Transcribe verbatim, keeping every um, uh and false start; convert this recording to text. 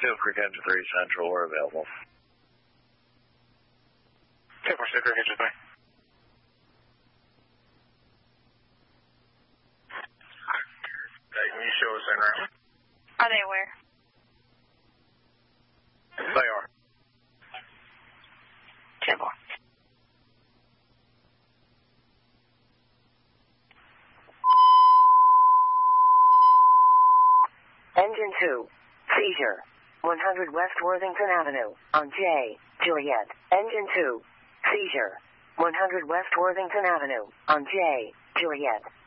Steel Creek Engine three Central, we're available. ten four, Steel Creek Engine three. Can you show us en route? Are they where? They are. ten four. Engine two, seizure, one hundred West Worthington Avenue, on J, Juliet. Engine two, seizure, one hundred West Worthington Avenue, on J, Juliet.